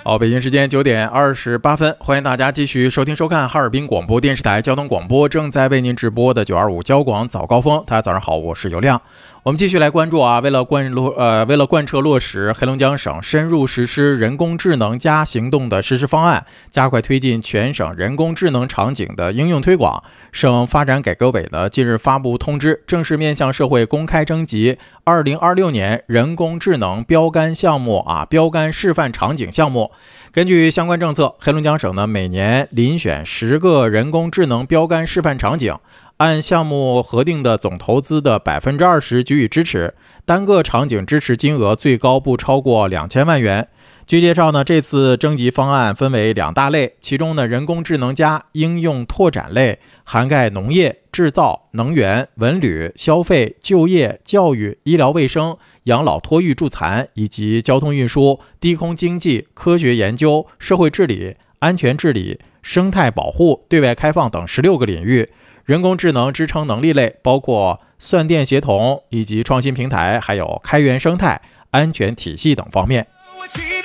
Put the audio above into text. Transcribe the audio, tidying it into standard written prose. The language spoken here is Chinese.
好，北京时间9点28分，欢迎大家继续收听收看哈尔滨广播电视台交通广播正在为您直播的925交广早高峰。大家早上好，我是尤亮。我们继续来关注为了贯彻落实黑龙江省深入实施人工智能行动的实施方案，加快推进全省人工智能场景的应用推广，省发展改革委呢近日发布通知，正式面向社会公开征集2026年人工智能标杆项目标杆示范场景项目。根据相关政策，黑龙江省呢每年遴选10个人工智能标杆示范场景，按项目核定的总投资的20%给予支持，单个场景支持金额最高不超过2000万元。据介绍呢，这次征集方案分为2大类，其中呢人工智能应用拓展类涵盖农业、制造、能源、文旅、消费、就业、教育、医疗卫生、养老托育助残以及交通运输、低空经济、科学研究、社会治理、安全治理、生态保护、对外开放等16个领域。人工智能支撑能力类包括算电协同以及创新平台，还有开源生态、安全体系等方面。